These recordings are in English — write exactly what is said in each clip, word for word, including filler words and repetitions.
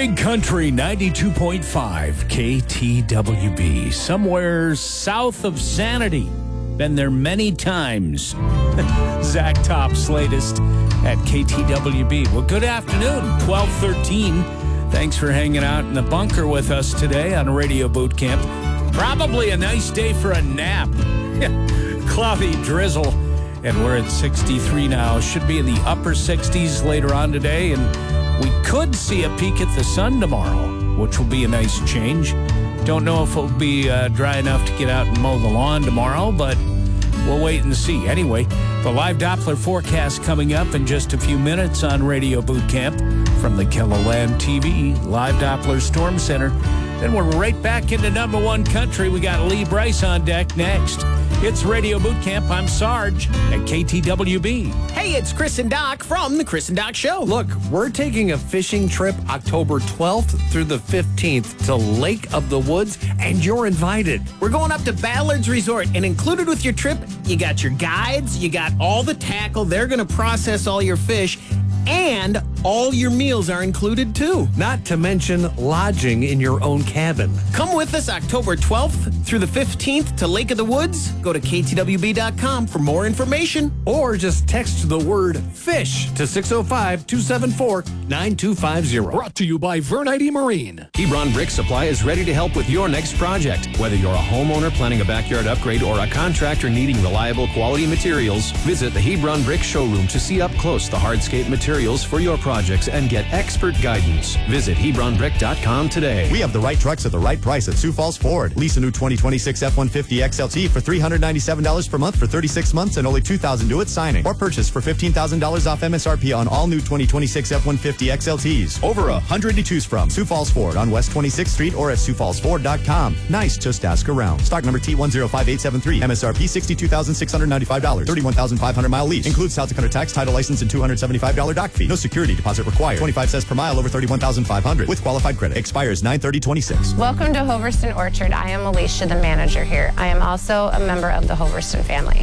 Big Country ninety-two point five K T W B, somewhere south of Sanity. Been there many times. Zach Top's latest at K T W B. Well, good afternoon, twelve thirteen. Thanks for hanging out in the bunker with us today on Radio Boot Camp. Probably a nice day for a nap. Cloudy drizzle, and we're at sixty-three now. Should be in the upper sixties later on today, and we could see a peek at the sun tomorrow, which will be a nice change. Don't know if it'll be uh, dry enough to get out and mow the lawn tomorrow, but we'll wait and see. Anyway, the live Doppler forecast coming up in just a few minutes on Radio Boot Camp from the KELOLAND T V Live Doppler Storm Center. Then we're right back into number one country. We got Lee Bryce on deck next. It's Radio Boot Camp. I'm Sarge at K T W B. Hey, it's Chris and Doc from the Chris and Doc Show. Look, we're taking a fishing trip October twelfth through the fifteenth to Lake of the Woods, and you're invited. We're going up to Ballard's Resort, and included with your trip, you got your guides, you got all the tackle. They're going to process all your fish, and all your meals are included, too. Not to mention lodging in your own cabin. Come with us October twelfth through the fifteenth to Lake of the Woods. Go to K T W B dot com for more information. Or just text the word FISH to six oh five, two seven four, nine two five zero. Brought to you by Vernite Marine. Hebron Brick Supply is ready to help with your next project. Whether you're a homeowner planning a backyard upgrade or a contractor needing reliable quality materials, visit the Hebron Brick Showroom to see up close the hardscape materials for your projects and get expert guidance. Visit Hebron Brick dot com today. We have the right trucks at the right price at Sioux Falls Ford. Lease a new twenty twenty-six F one fifty X L T for three hundred ninety-seven dollars per month for thirty-six months and only two thousand dollars due at signing. Or purchase for fifteen thousand dollars off M S R P on all new twenty twenty-six F one fifty X L Ts. Over a hundred to choose from. Sioux Falls Ford on West twenty-sixth Street or at Sioux Falls Ford dot com. Nice, just ask around. Stock number T one zero five eight seven three. M S R P sixty-two thousand six hundred ninety-five dollars. thirty-one thousand five hundred mile lease. Includes South Dakota tax, title license, and two hundred seventy-five dollars dock fee. No security deposit required. twenty-five cents per mile over thirty-one thousand five hundred with qualified credit. Expires nine thirty twenty-six. Welcome to Hoverston Orchard. I am Alicia, the manager here. I am also a member of the Hoverston family.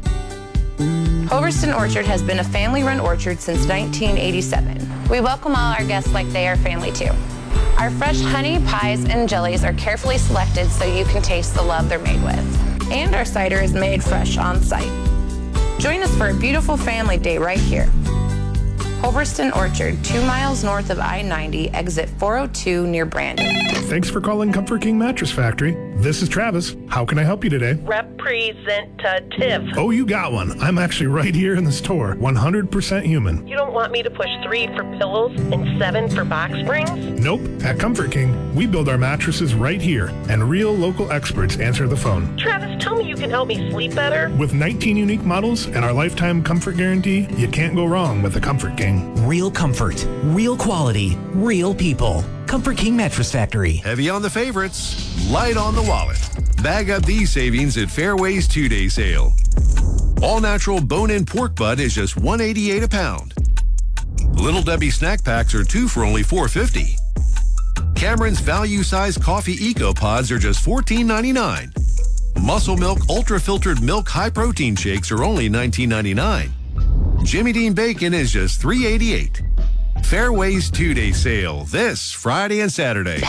Hoverston Orchard has been a family-run orchard since nineteen eighty-seven. We welcome all our guests like they are family too. Our fresh honey, pies, and jellies are carefully selected so you can taste the love they're made with. And our cider is made fresh on site. Join us for a beautiful family day right here. Hoverston Orchard, two miles north of I ninety, exit four oh two near Brandon. Thanks for calling Comfort King Mattress Factory. This is Travis. How can I help you today? Representative. Oh, you got one. I'm actually right here in the store. one hundred percent human. You don't want me to push three for pillows and seven for box springs? Nope. At Comfort King, we build our mattresses right here, and real local experts answer the phone. Travis, tell me you can help me sleep better. With nineteen unique models and our lifetime comfort guarantee, you can't go wrong with the Comfort King. Real comfort, real quality, real people. Comfort King Mattress Factory. Heavy on the favorites, light on the wallet. Bag up these savings at Fairway's two-day sale. All-natural bone-in pork butt is just one eighty-eight a pound. Little Debbie snack packs are two for only four fifty. Cameron's value-size coffee Eco Pods are just fourteen ninety-nine. Muscle Milk ultra-filtered milk high-protein shakes are only nineteen ninety-nine. Jimmy Dean Bacon is just three eighty-eight. Fairway's two-day sale this Friday and Saturday.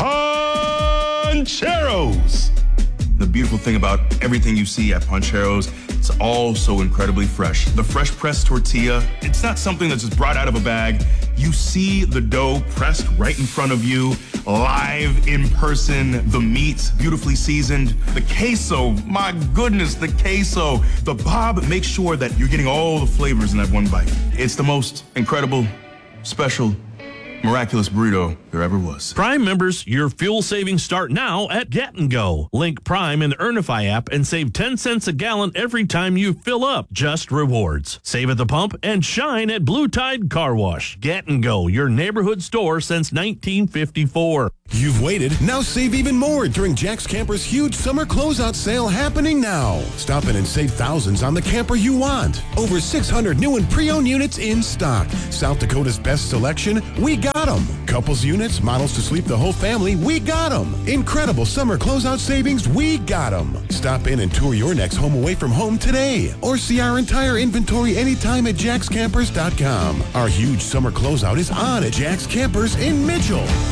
Pancheros! The beautiful thing about everything you see at Pancheros, it's all so incredibly fresh. The fresh pressed tortilla, it's not something that's just brought out of a bag. You see the dough pressed right in front of you, live in person. The meat, beautifully seasoned. The queso, my goodness, the queso. The Bob makes sure that you're getting all the flavors in that one bite. It's the most incredible, special, miraculous burrito there ever was. Prime members, your fuel savings start now at Get and Go. Link Prime in the Earnify app and save ten cents a gallon every time you fill up. Just rewards. Save at the pump and shine at Blue Tide Car Wash. Get and Go, your neighborhood store since nineteen fifty-four. You've waited. Now save even more during Jack's Camper's huge summer closeout sale happening now. Stop in and save thousands on the camper you want. Over six hundred new and pre-owned units in stock. South Dakota's best selection, we got them. Couples units, models to sleep the whole family, we got them. Incredible summer closeout savings, we got them. Stop in and tour your next home away from home today. Or see our entire inventory anytime at jacks campers dot com. Our huge summer closeout is on at Jack's Campers in Mitchell.